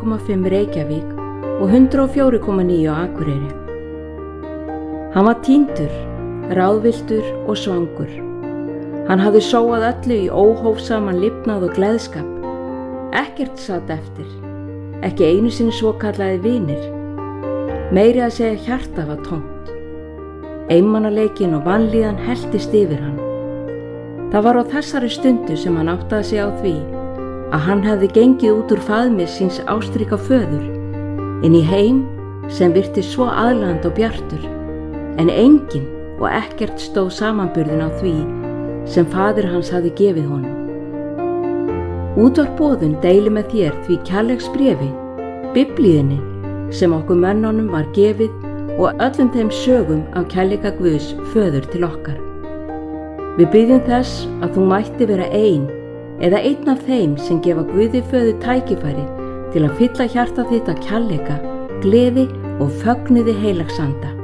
88,5 Reykjavík og 104,9 á Akureyri. Hann var týndur, ráðvilltur og svangur. Hann hafði sóað öllu í óhófsaman lifnað og gleðskap. Ekkert sat eftir, ekki einu sinni svokallaði vinir. Meiri að segja hjarta var tómt. Einmanaleikin og vanlíðan helltist yfir hann. Það var á þessari stundu sem hann áttaði sig á því að hann hefði gengið út úr faðmi síns ástríka föður inn í heim sem virtist svo aðlaðandi og bjartur, en enginn og ekkert stóð samanburðin á því sem faðir hans hafði gefið honum. Útvarp Boðun deili með þér því kærleiksbréfi, Biblíunni sem okkur mönnunum var gefið og öllum þeim sögum af kærleika Guðs föður til okkar. Við biðjum þess að þú mætti vera ein eða einn af þeim sem gefa Guði föður tækifæri til að fylla hjarta þitt af kærleika, gleði og fögnuði heilags anda.